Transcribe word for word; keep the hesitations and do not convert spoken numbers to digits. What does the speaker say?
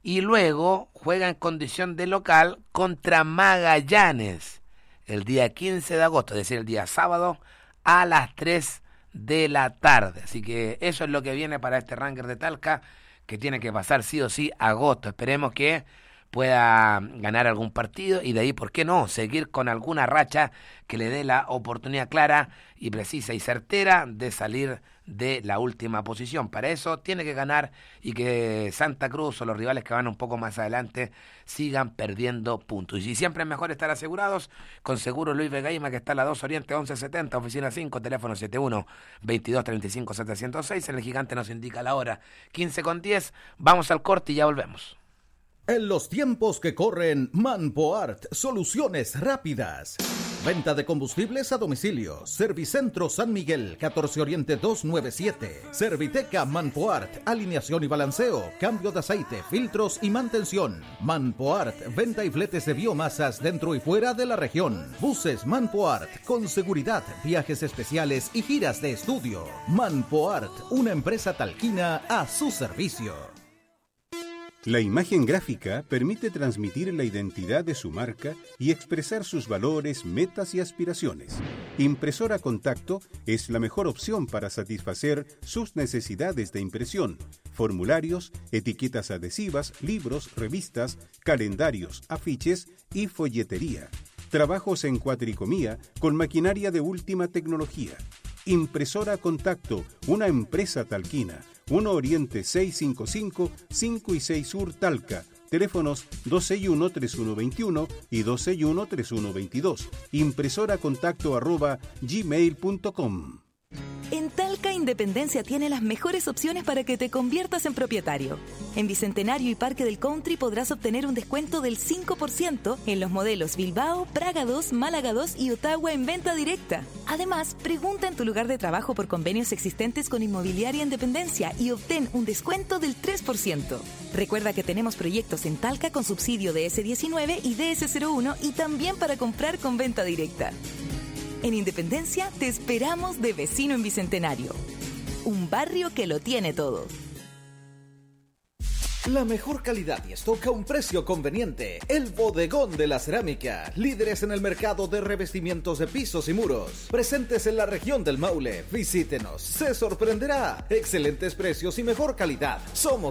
y luego juega en condición de local contra Magallanes el día quince de agosto, es decir, el día sábado a las tres de la tarde. Así que eso es lo que viene para este Rangers de Talca, que tiene que pasar sí o sí agosto. Esperemos que pueda ganar algún partido y de ahí, ¿por qué no?, seguir con alguna racha que le dé la oportunidad clara y precisa y certera de salir de la última posición. Para eso tiene que ganar y que Santa Cruz o los rivales que van un poco más adelante sigan perdiendo puntos. Y si siempre es mejor estar asegurados, con Seguro Luis Vegaima, que está a la dos Oriente once setenta, oficina cinco, teléfono setenta y uno, veintidós treinta y cinco, setecientos seis. En el Gigante nos indica la hora quince con diez. Vamos al corte y ya volvemos. En los tiempos que corren, Manpoart, soluciones rápidas. Venta de combustibles a domicilio. Servicentro San Miguel, catorce Oriente doscientos noventa y siete. Serviteca Manpoart, alineación y balanceo, cambio de aceite, filtros y mantención. Manpoart, venta y fletes de biomasas dentro y fuera de la región. Buses Manpoart, con seguridad, viajes especiales y giras de estudio. Manpoart, una empresa talquina a su servicio. La imagen gráfica permite transmitir la identidad de su marca y expresar sus valores, metas y aspiraciones. Impresora Contacto es la mejor opción para satisfacer sus necesidades de impresión, formularios, etiquetas adhesivas, libros, revistas, calendarios, afiches y folletería. Trabajos en cuatricomía con maquinaria de última tecnología. Impresora Contacto, una empresa talquina. uno Oriente seiscientos cincuenta y cinco, cinco y seis Sur Talca. Teléfonos dos seis uno, tres uno dos uno y dos seis uno, tres uno dos dos. Impresora contacto arroba gmail punto com. En Talca Independencia tiene las mejores opciones para que te conviertas en propietario. En Bicentenario y Parque del Country podrás obtener un descuento del cinco por ciento en los modelos Bilbao, Praga dos, Málaga dos y Ottawa en venta directa. Además, pregunta en tu lugar de trabajo por convenios existentes con Inmobiliaria Independencia y obtén un descuento del tres por ciento. Recuerda que tenemos proyectos en Talca con subsidio de ese diecinueve y D S cero uno y también para comprar con venta directa. En Independencia te esperamos de vecino en Bicentenario. Un barrio que lo tiene todo. La mejor calidad y stock a un precio conveniente. El Bodegón de la Cerámica. Líderes en el mercado de revestimientos de pisos y muros. Presentes en la región del Maule. Visítenos. Se sorprenderá. Excelentes precios y mejor calidad. Somos